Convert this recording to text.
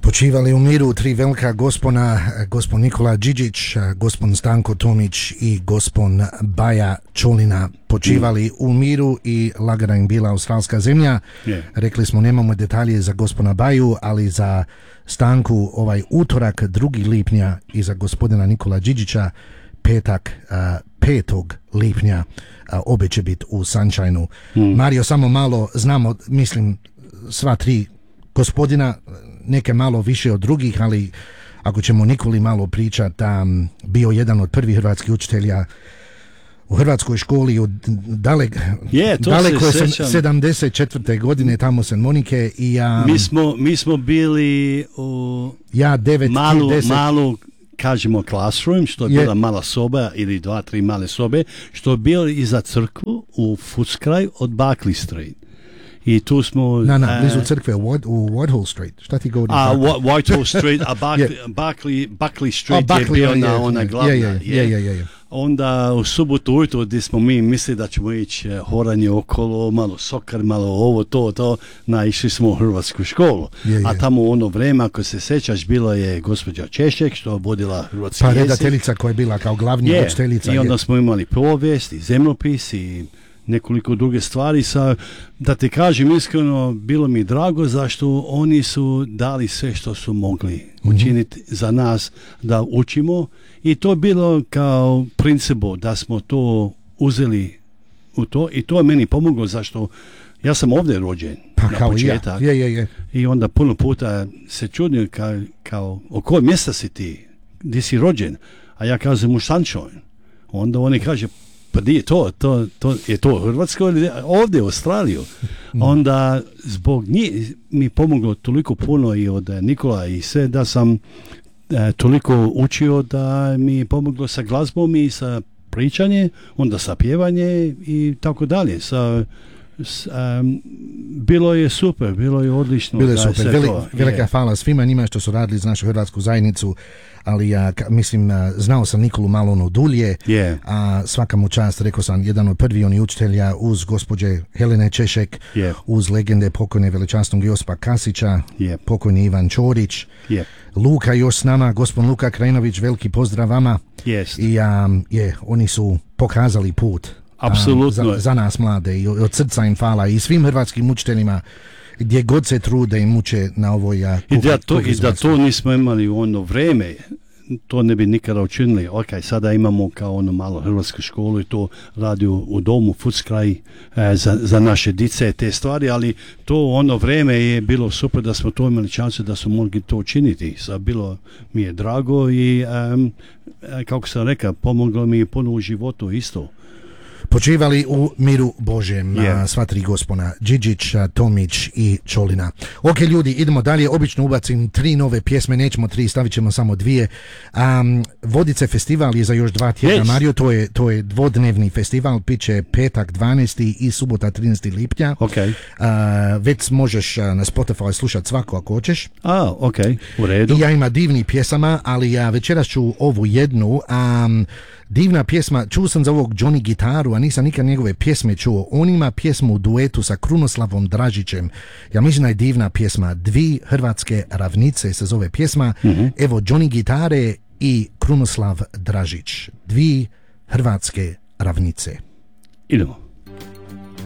Počivali u miru tri velika gospona, gospon Nikola Điđić, gospon Stanko Tomić i gospon Baja Čolina. Počivali u miru i lagana im bila australska zemlja. Rekli smo nemamo detalje za gospona Baju, ali za Stanku ovaj utorak 2. lipnja i za gospodina Nikola Điđića petak 5. lipnja obe će biti u Sunshine-u. Mario, samo malo znamo, mislim, sva tri gospodina, neke malo više od drugih, ali ako ćemo Nikoli malo pričati, bio jedan od prvih hrvatskih učitelja u hrvatskoj školi od daleko 74. godine tamo St. Monike i mi smo bili u malu kažemo classroom, što je bila mala soba ili 2-3 male sobe, što je bilo iza crkvu u Footscray od Barclay Street. I tu smo... blizu crkve u Whitehall Street. Šta ti govori? Whitehall Street, a Buckley Street je bio na ona glavna. Onda u subotu ujutro gdje smo mi mislili da ćemo ići horanje okolo, malo sokar, malo ovo, to, išli smo u hrvatsku školu. A tamo u ono vreme, ako se sećaš, bila je gospođa Češek, što je vodila hrvatski jezik. Pa redateljica koja je bila kao glavni učiteljica. I onda smo imali povijest i zemljopis i nekoliko druge stvari. Da te kažem iskreno, bilo mi drago zašto oni su dali sve što su mogli učiniti za nas da učimo i to je bilo kao principu da smo to uzeli u to i to je meni pomoglo zašto ja sam ovdje rođen na početak i onda puno puta se čudim kao o kojem mjesta si ti, gdje si rođen, a ja kažem u Sunshine, onda oni kaže pa di je to je to Hrvatsko ili ovdje u Australiju. Onda zbog njih mi pomoglo toliko puno i od Nikola i sve da sam toliko učio da mi je pomoglo sa glazbom i sa pričanje, onda sa pjevanje i tako dalje. Bilo je super, bilo je odlično. Bilo je super, velika hvala svima njima što su radili za našu hrvatsku zajednicu, ali ja mislim, znao sam Nikolu malo ono dulje, a svaka mu čast, rekao sam, jedan od prvih oni učitelja uz gospođe Helene Češek, uz legende pokojne veličanstvog Josipa Kasića, pokojni Ivan Čorić, Luka još s nama, gospodin Luka Krajinović, veliki pozdrav vama. I oni su pokazali put. Apsolutno. Za nas mlade i od srca im hvala i svim hrvatskim učiteljima gdje god se trude i muče na ovoj I da to nismo imali u ono vreme, to ne bi nikada učinili. Ok, sada imamo kao ono malo hrvatsku školu i to radi u domu Footscray za naše dice te stvari, ali to ono vreme je bilo super da smo to imali šansu da smo mogli to učiniti. Bilo mi je drago i kako sam rekao, pomoglo mi je puno u životu isto. Počivali u miru Božjem, sva tri gospona, Điđić, Tomić i Čolina. Ok, ljudi, idemo dalje, obično ubacim 3 nove pjesme, nećemo 3, stavit ćemo samo 2. Vodice festival je za još 2 tjedna, Mario, to je dvodnevni festival, piće petak 12. i subota 13. lipnja. Već možeš na Spotify slušati svako ako hoćeš. U redu. I ja ima divni pjesama, ali ja večeras ću ovu jednu, divna pjesma, čuo sam za ovog Johnny gitaru, a nisam nikad njegove pjesme čuo. On ima pjesmu u duetu sa Krunoslavom Dražićem. Ja mislim da je divna pjesma. Dvi hrvatske ravnice se zove pjesma. Evo Johnny gitare i Krunoslav Dražić. Dvi hrvatske ravnice. Idemo.